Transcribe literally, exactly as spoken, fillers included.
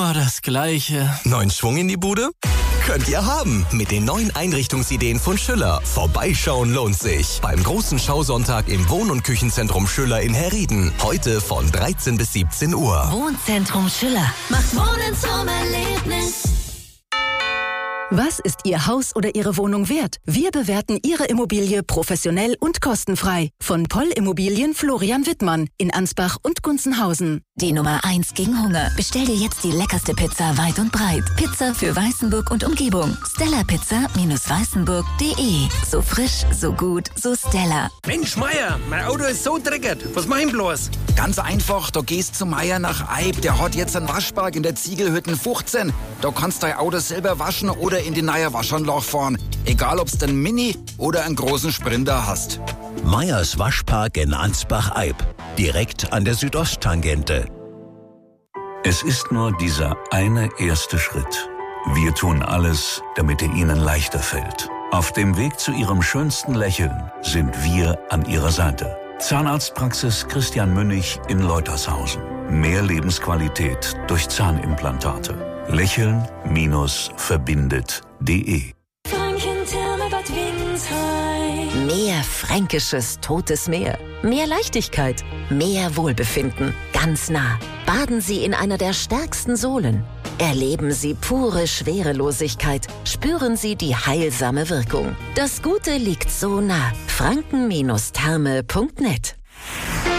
immer das Gleiche. Neuen Schwung in die Bude? Könnt ihr haben mit den neuen Einrichtungsideen von Schüller. Vorbeischauen lohnt sich. Beim großen Schausonntag im Wohn- und Küchenzentrum Schüller in Herrieden. Heute von dreizehn bis siebzehn Uhr. Wohnzentrum Schüller macht Wohnen zum Erlebnis. Was ist Ihr Haus oder Ihre Wohnung wert? Wir bewerten Ihre Immobilie professionell und kostenfrei. Von Poll Immobilien Florian Wittmann in Ansbach und Gunzenhausen. Die Nummer eins gegen Hunger. Bestell dir jetzt die leckerste Pizza weit und breit. Pizza für Weißenburg und Umgebung. Stella Pizza Weißenburg punkt de. So frisch, so gut, so Stella. Mensch, Meier, mein Auto ist so dreckig. Was mach ich bloß? Ganz einfach, du gehst zu Meier nach Eib. Der hat jetzt einen Waschpark in der Ziegelhütten fünfzehn. Da kannst du dein Auto selber waschen oder in die neue Waschanlage fahren. Egal, ob's den Mini oder einen großen Sprinter hast. Meyers Waschpark in Ansbach-Eib. Direkt an der Südosttangente. Es ist nur dieser eine erste Schritt. Wir tun alles, damit er Ihnen leichter fällt. Auf dem Weg zu Ihrem schönsten Lächeln sind wir an Ihrer Seite. Zahnarztpraxis Christian Münnig in Leutershausen. Mehr Lebensqualität durch Zahnimplantate. Lächeln-verbindet punkt de. Mehr fränkisches Totes Meer. Mehr Leichtigkeit. Mehr Wohlbefinden. Ganz nah. Baden Sie in einer der stärksten Sohlen. Erleben Sie pure Schwerelosigkeit. Spüren Sie die heilsame Wirkung. Das Gute liegt so nah. franken Bindestrich therme punkt net